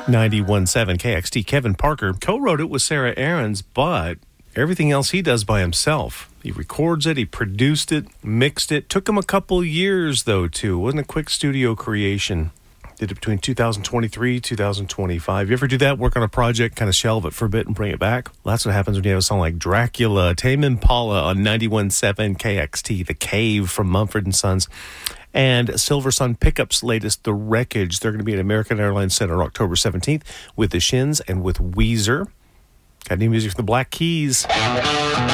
91.7 KXT. Kevin Parker co-wrote it with Sarah Aarons, but everything else he does by himself. He records it, he produced it, mixed it. Took him a couple years, though, too. It wasn't a quick studio creation. Did it between 2023, 2025. You ever do that? Work on a project, kind of shelve it for a bit and bring it back? Well, that's what happens when you have a song like Dracula, Tame Impala on 91.7 KXT, The Cave from Mumford & Sons. And Silver Sun Pickup's latest, The Wreckage. They're going to be at American Airlines Center October 17th with the Shins and with Weezer. Got new music from the Black Keys.